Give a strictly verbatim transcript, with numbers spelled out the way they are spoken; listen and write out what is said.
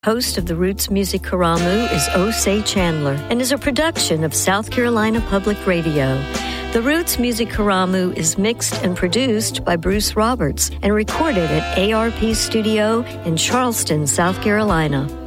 Host of the Roots Music Karamu is Osei Chandler and is a production of South Carolina Public Radio. The Roots Music Karamu is mixed and produced by Bruce Roberts and recorded at A R P Studio in Charleston, South Carolina.